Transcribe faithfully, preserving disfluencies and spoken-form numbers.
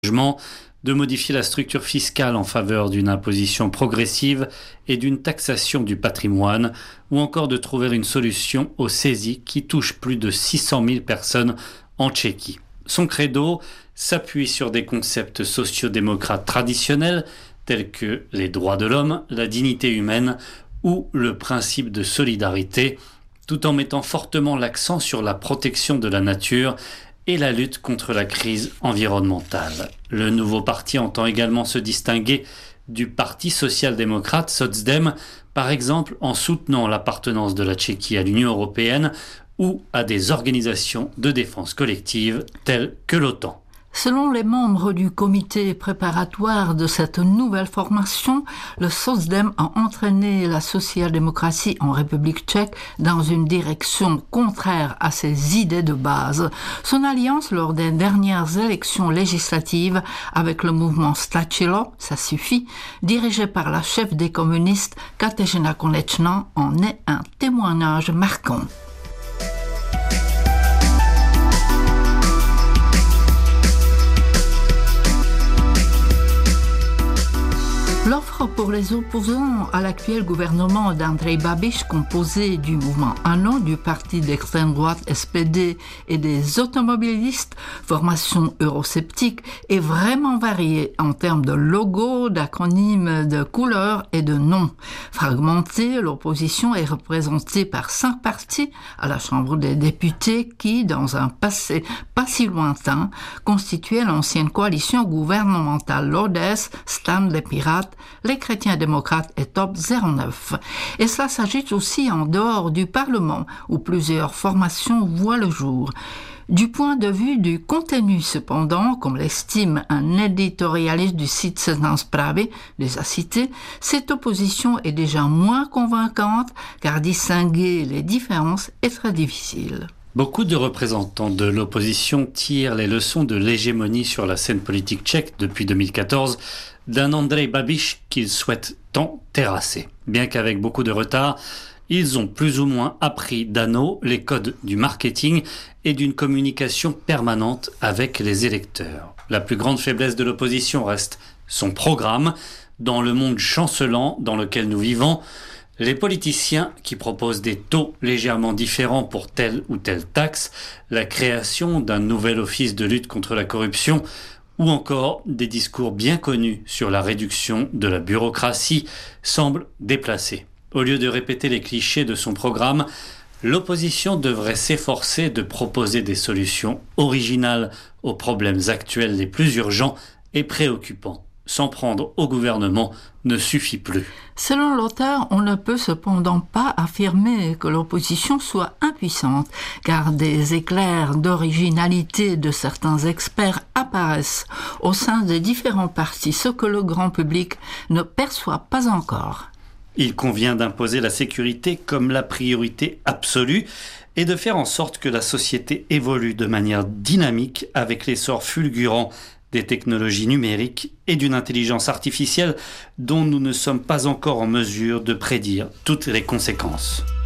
de modifier la structure fiscale en faveur d'une imposition progressive et d'une taxation du patrimoine, ou encore de trouver une solution aux saisies qui touchent plus de six cent mille personnes en Tchéquie. Son credo s'appuie sur des concepts sociodémocrates traditionnels tels que les droits de l'homme, la dignité humaine ou le principe de solidarité, tout en mettant fortement l'accent sur la protection de la nature et la lutte contre la crise environnementale. Le nouveau parti entend également se distinguer du Parti social-démocrate Socdem, par exemple en soutenant l'appartenance de la Tchéquie à l'Union européenne ou à des organisations de défense collective telles que l'OTAN. Selon les membres du comité préparatoire de cette nouvelle formation, le Socdem a entraîné la social-démocratie en République tchèque dans une direction contraire à ses idées de base. Son alliance lors des dernières élections législatives avec le mouvement Stačilo, ça suffit, dirigé par la chef des communistes Kateřina Konečná, en est un témoignage marquant. L'offre pour les opposants à l'actuel gouvernement d'Andrej Babiš, composé du mouvement ANO, du parti d'extrême droite S P D et des automobilistes, formation eurosceptique, est vraiment variée en termes de logo, d'acronymes, de couleurs et de noms. Fragmentée, l'opposition est représentée par cinq partis à la Chambre des députés qui, dans un passé pas si lointain, constituaient l'ancienne coalition gouvernementale Lodez, Stan les Pirates, les chrétiens démocrates et Top zéro neuf. Et cela s'agit aussi en dehors du Parlement, où plusieurs formations voient le jour. Du point de vue du contenu, cependant, comme l'estime un éditorialiste du site Seznam Zprávy, les a cités, cette opposition est déjà moins convaincante, car distinguer les différences est très difficile. Beaucoup de représentants de l'opposition tirent les leçons de l'hégémonie sur la scène politique tchèque depuis deux mille quatorze d'un Andrej Babiš qu'ils souhaitent tant terrasser. Bien qu'avec beaucoup de retard, ils ont plus ou moins appris d'Ano les codes du marketing et d'une communication permanente avec les électeurs. La plus grande faiblesse de l'opposition reste son programme. Dans le monde chancelant dans lequel nous vivons, les politiciens qui proposent des taux légèrement différents pour telle ou telle taxe, la création d'un nouvel office de lutte contre la corruption ou encore des discours bien connus sur la réduction de la bureaucratie semblent déplacés. Au lieu de répéter les clichés de son programme, l'opposition devrait s'efforcer de proposer des solutions originales aux problèmes actuels les plus urgents et préoccupants. S'en prendre au gouvernement ne suffit plus. Selon l'auteur, on ne peut cependant pas affirmer que l'opposition soit impuissante, car des éclairs d'originalité de certains experts apparaissent au sein des différents partis, ce que le grand public ne perçoit pas encore. Il convient d'imposer la sécurité comme la priorité absolue et de faire en sorte que la société évolue de manière dynamique avec l'essor fulgurant des technologies numériques et d'une intelligence artificielle dont nous ne sommes pas encore en mesure de prédire toutes les conséquences.